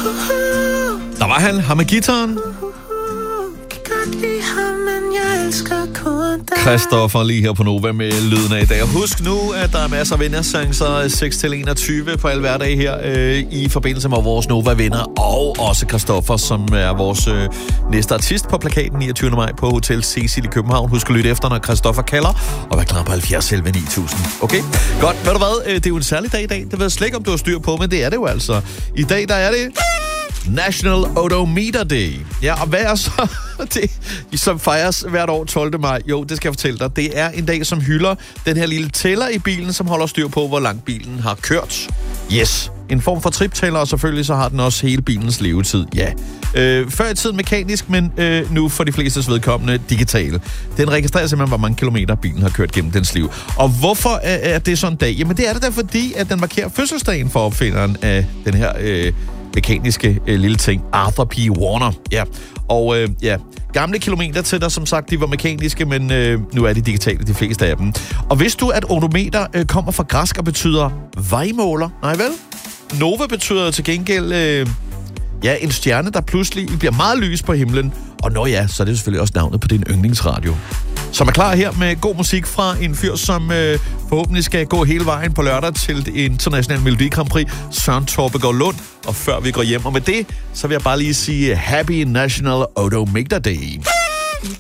Der var han med guitaren. Christoffer lige her på Nova med lyden af i dag. Og husk nu, at der er masser af vinderchancer 6-21 på alle hverdage her i forbindelse med vores Nova-vinder. Og også Christoffer, som er vores næste artist på plakaten 29. maj på Hotel Cecil i København. Husk at lytte efter, når Christoffer kalder. Og vær klar på 70 11 9000. Okay? Godt. Ved du hvad? Det er jo en særlig dag i dag. Det ved jeg slet ikke, om du har styr på, men det er det jo altså. I dag, der er det National Odometer Day. Ja, og hvad er så det, som fejres hvert år 12. maj? Jo, det skal jeg fortælle dig. Det er en dag, som hylder den her lille tæller i bilen, som holder styr på, hvor langt bilen har kørt. Yes. En form for triptæller, og selvfølgelig så har den også hele bilens levetid. Ja. Før i tiden mekanisk, men nu for de flestes vedkommende digitale. Den registrerer simpelthen, hvor mange kilometer bilen har kørt gennem dens liv. Og hvorfor er det sådan en dag? Jamen det er det da, fordi at den markerer fødselsdagen for opfinderen af den her mekaniske lille ting, Arthur P. Warner. Ja. Og gamle kilometer til der, som sagt, de var mekaniske, men nu er de digitale, de fleste af dem. Og vidste du, at odometer kommer fra græsk og betyder vejmåler? Nej vel? Nova betyder til gengæld en stjerne, der pludselig bliver meget lys på himlen. Og så er det selvfølgelig også navnet på din yndlingsradio. Som er klar her med god musik fra en fyr, som forhåbentlig skal gå hele vejen på lørdag til det internationale Melodi Grand Prix, Søren Torbegaard Lund. Og før vi går hjem, og med det, så vil jeg bare lige sige Happy National Odometer Day.